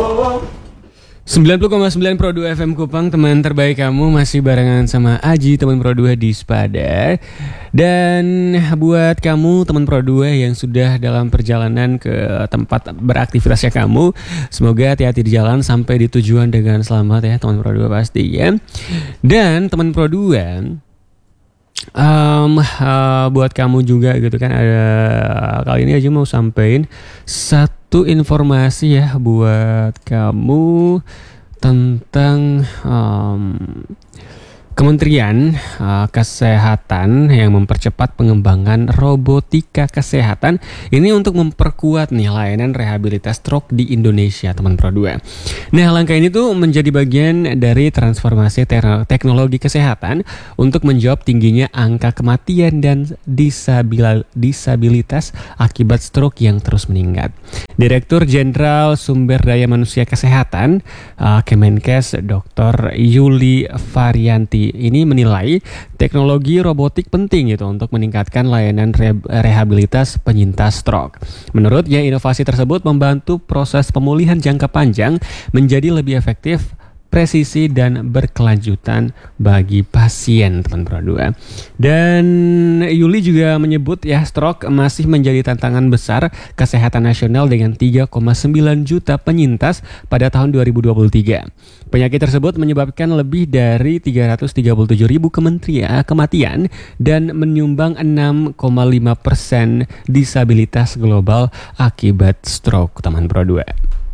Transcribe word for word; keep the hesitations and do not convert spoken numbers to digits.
sembilan puluh koma sembilan Pro dua F M Kupang, teman terbaik kamu, masih barengan sama Aji, teman Pro dua di Spada. Dan buat kamu teman Pro dua yang sudah dalam perjalanan ke tempat beraktivitasnya kamu, semoga hati-hati di jalan sampai di tujuan dengan selamat ya teman Pro dua pasti ya. Dan teman Pro dua, Um, uh, buat kamu juga gitu kan, ada kali ini aja mau sampein satu informasi ya buat kamu tentang um, Kementerian uh, Kesehatan yang mempercepat pengembangan robotika kesehatan ini untuk memperkuat nih layanan rehabilitas stroke di Indonesia, teman Pro dua. Nah, langkah ini tuh menjadi bagian dari transformasi te- teknologi kesehatan untuk menjawab tingginya angka kematian dan disabil- disabilitas akibat stroke yang terus meningkat. Direktur Jenderal Sumber Daya Manusia Kesehatan uh, Kemenkes Doktor Yuli Varianti ini menilai teknologi robotik penting gitu untuk meningkatkan layanan re- rehabilitas penyintas stroke. Menurutnya, inovasi tersebut membantu proses pemulihan jangka panjang menjadi lebih efektif, presisi dan berkelanjutan bagi pasien, teman Pro dua. Dan Yuli juga menyebut ya, stroke masih menjadi tantangan besar kesehatan nasional dengan tiga koma sembilan juta penyintas pada tahun dua ribu dua puluh tiga. Penyakit tersebut menyebabkan lebih dari tiga ratus tiga puluh tujuh ribu kematian dan menyumbang enam koma lima persen disabilitas global akibat stroke, teman Pro dua.